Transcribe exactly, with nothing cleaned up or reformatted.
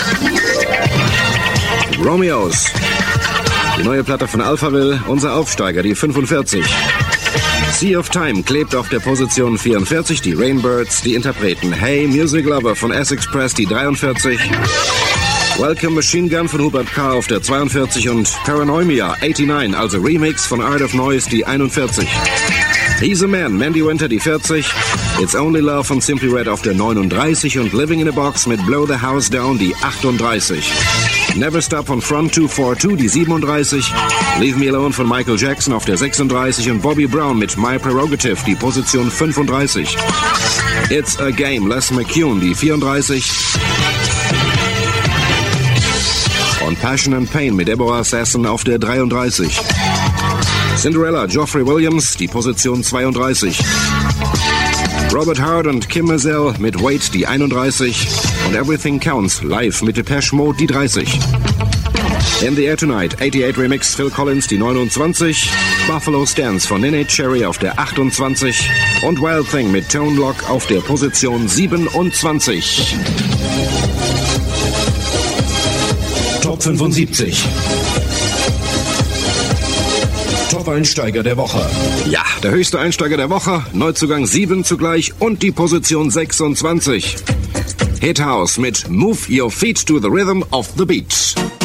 Romeos. Die neue Platte von Alphaville, unser Aufsteiger, die fünfundvierzig. Sea of Time klebt auf der Position vierundvierzig, die Rainbirds, die Interpreten. Hey, Music Lover von Essex Press, die dreiundvierzig. Welcome Machine Gun von Hubert K. auf der zweiundvierzig und Paranoia neunundachtzig, also Remix von Art of Noise, die einundvierzig. He's a Man, Mandy Winter, die vierzig. It's Only Love von Simply Red auf der neununddreißig und Living in a Box mit Blow the House Down, die achtunddreißig. Never Stop von Front two forty-two, die siebenunddreißig. Leave Me Alone von Michael Jackson auf der sechsunddreißig und Bobby Brown mit My Prerogative, die Position fünfunddreißig. It's a Game, Les McCune, die vierunddreißig. Und Passion and Pain mit Deborah Sasson auf der dreiunddreißig. Cinderella, Geoffrey Williams, die Position zweiunddreißig. Robert Hart und Kim Mazel mit Wait, die einunddreißig. Und Everything Counts, live mit Depeche Mode, die dreißig. In the Air Tonight, achtundachtzig Remix, Phil Collins, die neunundzwanzig. Buffalo Stance von Nene Cherry auf der achtundzwanzig. Und Wild Thing mit Tone Lock auf der Position siebenundzwanzig. Top fünfundsiebzig. Top-Einsteiger der Woche. Ja, der höchste Einsteiger der Woche, Neuzugang sieben zugleich und die Position sechsundzwanzig. Hit House mit Move Your Feet to the Rhythm of the Beat.